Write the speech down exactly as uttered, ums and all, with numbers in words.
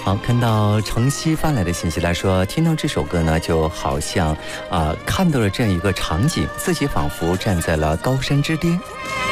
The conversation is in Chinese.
好，看到城西发来的信息来说，听到这首歌呢，就好像啊、呃、看到了这样一个场景，自己仿佛站在了高山之巅。